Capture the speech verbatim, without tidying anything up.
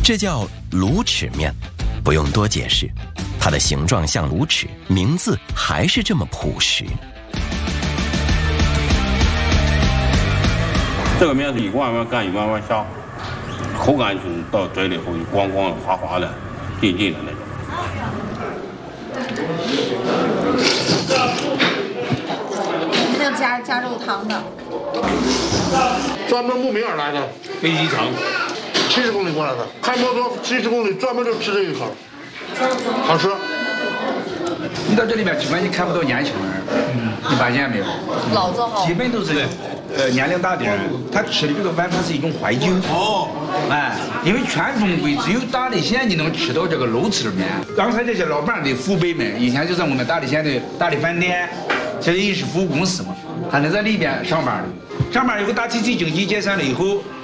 这叫卤齿面，不用多解释，它的形状像卤齿，名字还是这么朴实。 这个面是一碗碗干一碗碗下，口感就是到嘴里后光光滑滑的、劲劲的那种。 那加加肉汤的， 专门慕名而来的北极城，七十公里过来的，开摩托七十公里专门就吃这一口，好吃。 你到这里面基本你看不到年轻人，嗯，你发现没有？ 老字号， 基本都是呃年龄大的人，他吃的这个碗它是一种怀旧。哦，哎，因为全中国只有大理县你能吃到这个卤齿面。刚才这些老板的父辈们，以前就在我们大理县的大理饭店，这也是服务公司嘛，他那在里边上班的，上班以后大体积经济解散了以后。